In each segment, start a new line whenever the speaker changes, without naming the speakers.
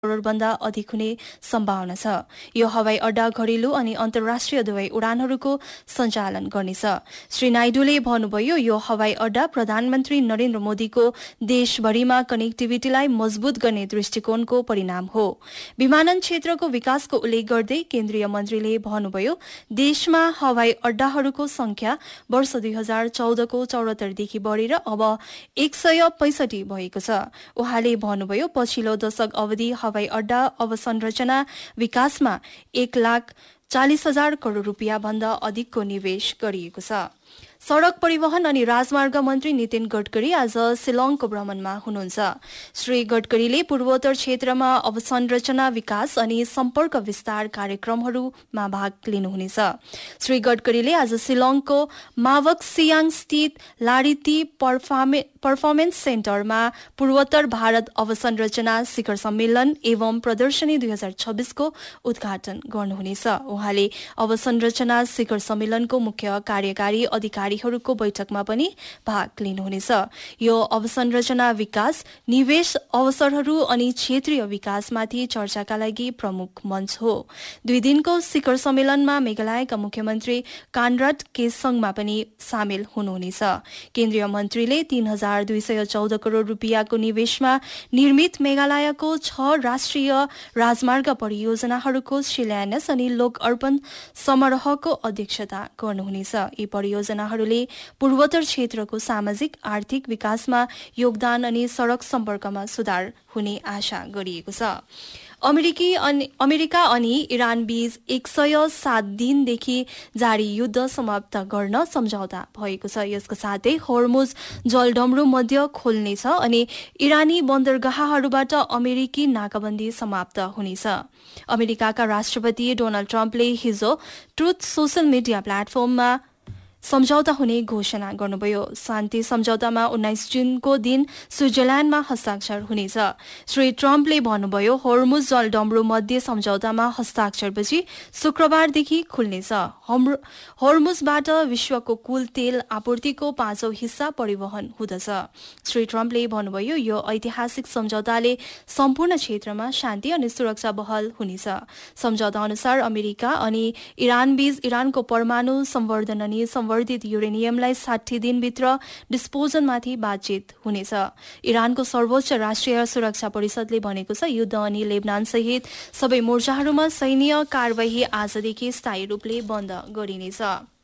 करोडभन्दा अधिक हुने सम्भावना छ। यो हवाई अड्डा घरेलु अनि अन्तर्राष्ट्रिय दुवै उडानहरूको सञ्चालन गर्नेछ। श्री नाइडूले भन्नुभयो, यो हवाई अड्डा प्रधानमन्त्री नरेन्द्र मोदीको देशभरिमा कनेक्टिभिटीलाई मजबुत गर्ने दृष्टिकोणको परिणाम हो। विमानन क्षेत्रको विकासको उल्लेख गर्दै केन्द्रीय मन्त्रीले भन्नुभयो, देशमा हवाई अड्डाहरूको संख्या वर्ष 2014 को 74 देखि बढेर अब 165 भएको छ। उहाँले भन्नुभयो, पछिल्लो दशक अवधि हवाई अड्डा अवसंरचना विकासमा 1,40,000 करोड़ रुपियाँ भन्दा अधिकको निवेश गरिएको छ। सड़क परिवहन अनि राजमार्ग मन्त्री नितिन गडकरी आज शिलङको भ्रमणमा हुनुहुन्छ। श्री गडकरीले पूर्वोत्तर क्षेत्रमा अवसंरचना विकास अनि सम्पर्क विस्तार कार्यक्रमहरूमा भाग लिनुहुनेछ। श्री गडकरीले आज शिलङको मावक सियाङ स्थित लारिती पर्फर्मेन्स सेन्टरमा पूर्वोत्तर भारत अवसंरचना शिखर सम्मेलन एवं प्रदर्शनी 2026 को उद्घाटन गर्नुहुनेछ। उहाँले अवसंरचना शिखर सम्मेलनको मुख्य कार्यकारी अधिकारीहरूको बैठकमा पनि भाग लिनुहुनेछ। यो अवसंरचना विकास, निवेश अवसरहरू अनि क्षेत्रीय विकासमाथि चर्चाका लागि प्रमुख मञ्च हो। 2 दिनको शिखर सम्मेलनमा मेघालयका मुख्यमन्त्री कानराड केसङमा पनि सामेल हुनुहुनेछ। केन्द्रीय मन्त्रीले 3,214 करोड़ रुपियाँको निवेशमा निर्मित मेघालयको 6 राष्ट्रिय राजमार्ग परियोजनाहरूको शिलान्यास अनि लोक अर्पण समारोहको अध्यक्षता गर्नुहुनेछ। यी परियोजनाहरूले पूर्वोत्तर क्षेत्रको सामाजिक आर्थिक विकासमा योगदान अनि सड़क सम्पर्कमा सुधार हुने आशा गरिएको छ। अमेरिका अनि इरान बीच 107 दिनदेखि जारी युद्ध समाप्त गर्न सम्झौता भएको छ। यसका साथै होर्मुज जलडम्रू मध्य खोल्नेछ अनि इरानी बन्दरगाहहरूबाट अमेरिकी नाकाबन्दी समाप्त हुनेछ। अमेरिकाका राष्ट्रपति डोनाल्ड ट्रम्पले हिजो ट्रुथ सोशल मिडिया प्लेटफर्ममा सम्झौता हुने घोषणा गर्नुभयो। शान्ति सम्झौतामा 19 जुनको दिन स्विजरल्याण्डमा हस्ताक्षर हुनेछ। श्री ट्रम्पले भन्नुभयो, होर्मुज जलडम्रू मध्य सम्झौतामा हस्ताक्षरपछि शुक्रबारदेखि खुल्नेछ। होर्मुजबाट विश्वको कुल तेल आपूर्तिको 5औं हिस्सा परिवहन हुँदछ। श्री ट्रम्पले भन्नुभयो, यो ऐतिहासिक सम्झौताले सम्पूर्ण क्षेत्रमा शान्ति अनि सुरक्षा बहाल हुनेछ। सम्झौता अनुसार अमेरिका अनि इरान बीच इरानको परमाणु संवर्धन अनि संवर्धित युरेनियमलाई 60 दिनभित्र डिस्पोजनमाथि बातचित हुनेछ। इरानको सर्वोच्च राष्ट्रिय सुरक्षा परिषदले भनेको छ, युद्ध अनि लेबनान सहित सबै मोर्चाहरूमा सैन्य कारवाही आजदेखि स्थायी रूपले बन्द गरिनेछ।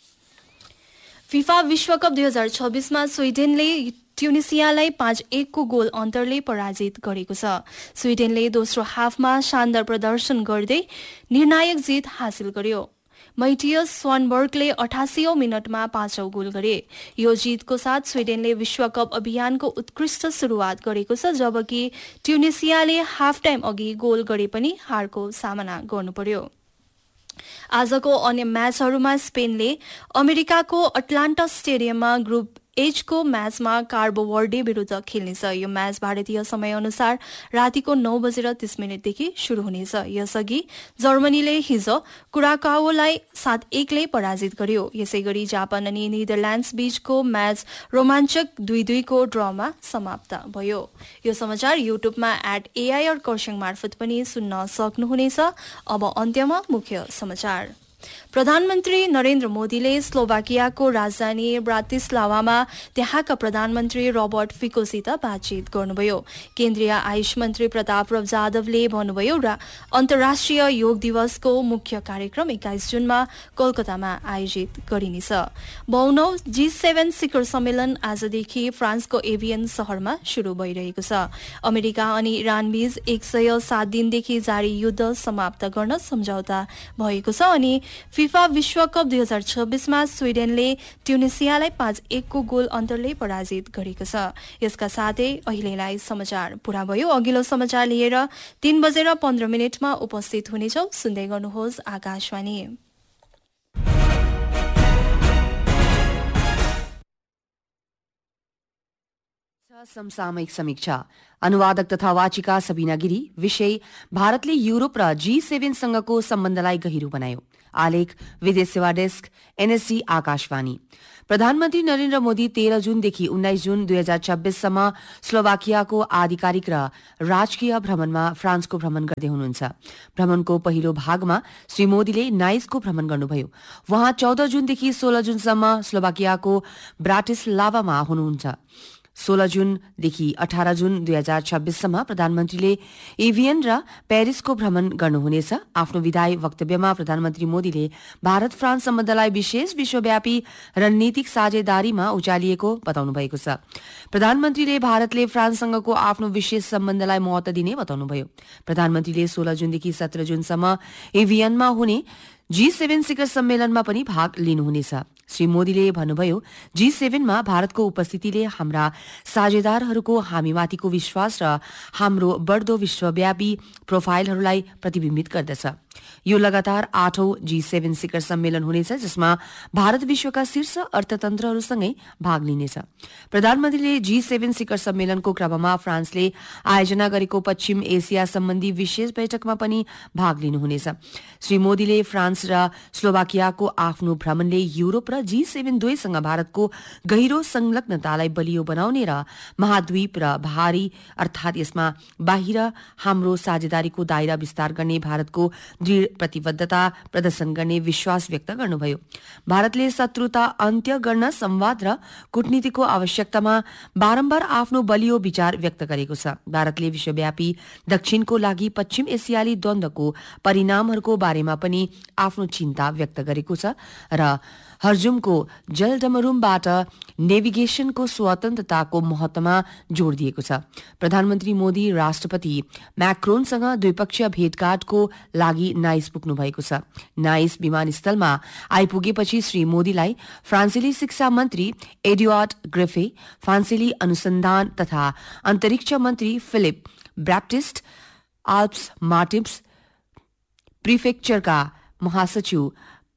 फिफा विश्वकप 2026 मा स्वीडेनले ट्युनिसियालाई 5-1 को गोल अन्तरले पराजित गरेको छ। स्वीडेनले दोस्रो हाफमा शानदार प्रदर्शन गर्दै निर्णायक जित हासिल गर्यो। मैटियस स्वानबर्गले 88औं मिनटमा 5औं गोल गरे। यो जितको साथ स्वीडेनले विश्वकप अभियानको उत्कृष्ट सुरुवात गरेको छ, जबकि ट्युनिसियाले हाफ टाइम अघि गोल गरे पनि हारको सामना गर्नुपर्यो। आजको अन्य म्याचहरूमा स्पेनले अमेरिकाको अटलान्टा स्टेडियममा ग्रुप एच को म्याचमा कार्बो वर्डे विरुद्ध खेल्नेछ। यो म्याच भारतीय समय अनुसार रातिको 9:30 देखि शुरू हुनेछ। यसअघि जर्मनीले हिजो कुराकाओलाई 7-1 ले पराजित गर्यो। यसैगरी जापान अनि नेदरल्याण्ड्स बीचको म्याच रोमाञ्चक 2-2 को ड्रमा समाप्त भयो। यो समाचार युट्युबमा @AIR कर्सियङ मार्फत पनि सुन्न सक्नुहुनेछ। अब अन्त्यमा मुख्य समाचार। प्रधानमन्त्री नरेन्द्र मोदीले स्लोभाकियाको राजधानी ब्रातिस्लावामा त्यहाँका प्रधानमन्त्री रबर्ट फिकोसित बातचित गर्नुभयो। केन्द्रीय आयुष मन्त्री प्रतापराव जाधवले भन्नुभयो, अन्तर्राष्ट्रिय योग दिवसको मुख्य कार्यक्रम 21 जुनमा कोलकातामा आयोजित गरिनेछ। 52औं G7 शिखर सम्मेलन आजदेखि फ्रान्सको एभियन शहरमा शुरू भइरहेको छ। अमेरिका अनि इरान बीच 107 दिनदेखि जारी युद्ध समाप्त गर्न सम्झौता भएको छ अनि फिफा विश्वकप 2026 मा स्वीडेनले ट्युनिसियालाई 5-1 को गोल अन्तरले पराजित गरेको छ। यसका साथै अहिलेलाई समाचार पूरा भयो। अघिल्लो समाचार लिएर 3:15 मा उपस्थित हुनेछौ। सुन्दै गर्नुहोस् आकाशवाणी।
समसामयिक समीक्षा। अनुवादक तथा वाचिका सबिना गिरी। विषय, भारतले युरोप र G7 सँगको सम्बन्धलाई गहिरो बनायो। आलेख विदेश सेवा डेस्क एनएसडी आकाशवाणी। प्रधानमन्त्री नरेन्द्र मोदी 13 जुनदेखि 19 जुन 2026सम्म स्लोभाकियाको आधिकारिक र राजकीय भ्रमणमा फ्रान्सको भ्रमण गर्दै हुनुहुन्छ। भ्रमणको पहिलो भागमा श्री मोदीले नाइसको भ्रमण गर्नुभयो। वहाँ 14 जुनदेखि 16 जुनसम्म स्लोभाकियाको ब्राटिस्लावामा हुनुहुन्छ। 16 जुनदेखि 18 जुन 2026सम्म प्रधानमन्त्रीले एभियन र पेरिसको भ्रमण गर्नुहुनेछ। आफ्नो विदायी वक्तव्यमा प्रधानमन्त्री मोदीले भारत फ्रान्स सम्बन्धलाई विशेष विश्वव्यापी रणनीतिक साझेदारीमा उचालिएको बताउनु भएको छ। प्रधानमन्त्रीले भारतले फ्रान्ससँगको आफ्नो विशेष सम्बन्धलाई महत्व दिने बताउनुभयो। प्रधानमन्त्रीले 16 जुनदेखि 17 जुनसम्म एभियनमा हुने G7 शिखर सम्मेलनमा पनि भाग लिनुहुनेछ। श्री मोदीले भन्नुभयो, G7मा भारतको उपस्थितिले हाम्रा साझेदारहरूको हामीमाथिको विश्वास र हाम्रो बढ्दो विश्वव्यापी प्रोफाइलहरूलाई प्रतिबिम्बित गर्दछ। यो लगातार 8औं G7 शिखर सम्मेलन हुनेछ, जसमा भारत विश्वका शीर्ष अर्थतन्त्रहरूसँगै भाग लिनेछ। प्रधानमन्त्रीले G7 शिखर सम्मेलनको क्रममा फ्रान्सले आयोजना गरेको पश्चिम एसिया सम्बन्धी विशेष बैठकमा पनि भाग लिनुहुनेछ। श्री मोदीले फ्रान्स र स्लोभाकियाको आफ्नो भ्रमणले युरोप र G7 दुवैसँग भारतको गहिरो संलग्नतालाई बलियो बनाउने र महाद्वीप र भारी अर्थात यसमा बाहिर हाम्रो साझेदारीको दायरा विस्तार गर्ने भारतको दृढ प्रतिबद्धता प्रदर्शन गर्ने विश्वास व्यक्त गर्नुभयो। भारतले शत्रुता अन्त्य गर्न संवाद र कूटनीतिको आवश्यकतामा बारम्बार आफ्नो बलियो विचार व्यक्त गरेको छ। भारतले विश्वव्यापी दक्षिणको लागि पश्चिम एसियाली द्वन्द्वको परिणामहरूको बारेमा पनि आफ्नो चिन्ता व्यक्त गरेको छ र हर्जुमको जलडमरुमबाट नेभिगेशनको स्वतन्त्रताको महत्वमा जोड़ दिएको छ। प्रधानमन्त्री मोदी राष्ट्रपति मैक्रोनसँग द्विपक्षीय भेटघाटको लागि नाइस पुग्नु भएको छ। नाइस विमानस्थलमा आइपुगेपछि श्री मोदीलाई फ्रान्सेली शिक्षा मन्त्री एडुआर्ड ग्रिफे, फ्रान्सेली अनुसन्धान तथा अन्तरिक्ष मन्त्री फिलिप ब्याप्टिस्ट, आल्प्स मार्टिप्स प्रिफेक्चरका महासचिव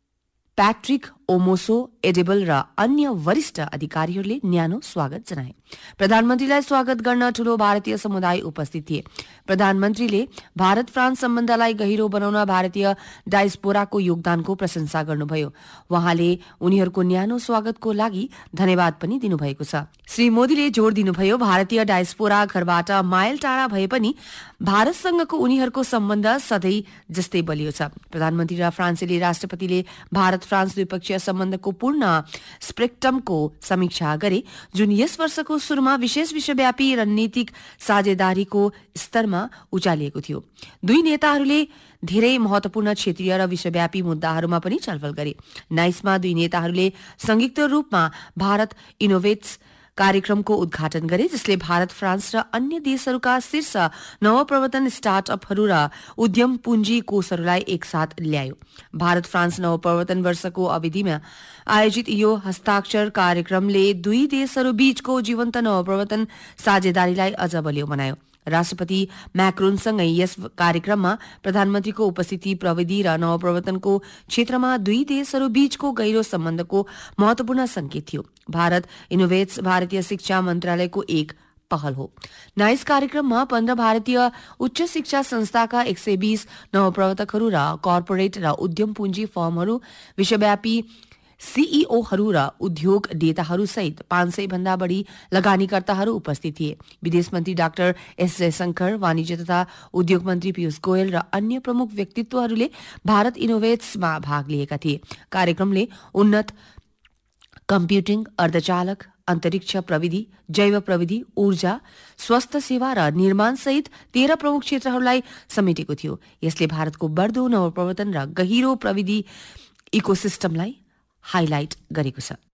पैट्रिक ओमोसो एडेबल र अन्य वरिष्ठ अधिकारीहरूले न्यानो स्वागत जनाए। प्रधानमन्त्रीलाई स्वागत गर्न ठूलो भारतीय समुदाय उपस्थित थिए। प्रधानमन्त्रीले भारत फ्रान्स सम्बन्धलाई गहिरो बनाउन भारतीय डायस्पोराको योगदानको प्रशंसा गर्नुभयो। वहाँले उनीहरूको न्यानो स्वागतको लागि धन्यवाद पनि दिनुभएको छ। श्री मोदीले जोड़ दिनुभयो, भारतीय डायस्पोरा घरबाट माइल टाढा भए पनि भारतसँगको उनीहरूको सम्बन्ध सधैँ जस्तै बलियो छ। प्रधानमन्त्री र फ्रान्सेली राष्ट्रपतिले भारत फ्रान्स द्विपक्षीय सम्बन्धको पूर्ण स्पेक्ट्रमको समीक्षा गरे, जुन यस वर्षको सुरुमा विशेष विश्वव्यापी रणनीतिक साझेदारीको स्तरमा उचालिएको थियो। दुई नेताहरूले धेरै महत्वपूर्ण क्षेत्रीय र विश्वव्यापी मुद्दाहरूमा पनि छलफल गरे। नाइसमा दुई नेताहरूले संयुक्त रूपमा भारत इनोभेट्स कार्यक्रमको उद्घाटन गरे, जसले भारत फ्रान्स र अन्य देशहरूका शीर्ष नवप्रवर्तन स्टार्टअपहरू र उद्यम पुँजी कोषहरूलाई एकसाथ ल्यायो। भारत फ्रान्स नवप्रवर्तन वर्षको अवधिमा आयोजित यो हस्ताक्षर कार्यक्रमले दुई देशहरू बीचको जीवन्त नवप्रवर्तन साझेदारीलाई अझ बलियो बनायो। राष्ट्रपति मैक्रोनसँगै यस कार्यक्रममा प्रधानमन्त्रीको उपस्थिति प्रविधि र नवप्रवर्तनको क्षेत्रमा दुई देशहरू बीचको गहिरो सम्बन्धको महत्वपूर्ण संकेत थियो। भारत इनोभेट्स भारतीय शिक्षा मन्त्रालयको एक पहल हो। नाइस कार्यक्रममा 15 भारतीय उच्च शिक्षा संस्थाका 120 नवप्रवर्तकहरू र कर्पोरेट र उद्यम पुँजी फर्महरू, विश्वव्यापी सीईओहरू र उद्योग नेताहरू सहित 500 भन्दा बढी लगानीकर्ताहरू उपस्थित थिए। विदेश मन्त्री डाक्टर एस जयशंकर, वाणिज्य तथा उद्योग मन्त्री पीयूष गोयल र अन्य प्रमुख व्यक्तित्वहरूले भारत इनोभेट्समा भाग लिएका थिए। कार्यक्रमले उन्नत कम्प्युटिङ, अर्धचालक, अन्तरिक्ष प्रविधि, जैव प्रविधि, ऊर्जा, स्वास्थ्य सेवा र निर्माण सहित 13 प्रमुख क्षेत्रहरूलाई समेटेको थियो। यसले भारतको बढ्दो नवप्रवर्तन र गहिरो प्रविधि इकोसिस्टमलाई हाइलाइट गरेको छ।